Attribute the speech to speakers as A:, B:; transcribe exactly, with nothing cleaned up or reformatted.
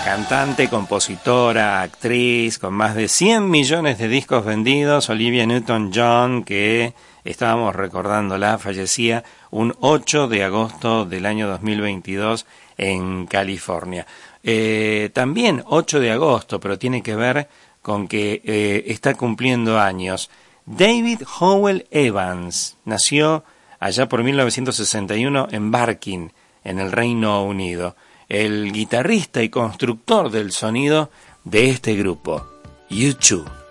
A: Cantante, compositora, actriz, con más de cien millones de discos vendidos, Olivia Newton-John, que estábamos recordándola, fallecía un ocho de agosto del año dos mil veintidós en California. Eh, también ocho de agosto, pero tiene que ver con que eh, está cumpliendo años. David Howell Evans nació allá por mil novecientos sesenta y uno en Barking, en el Reino Unido. El guitarrista y constructor del sonido de este grupo, U dos.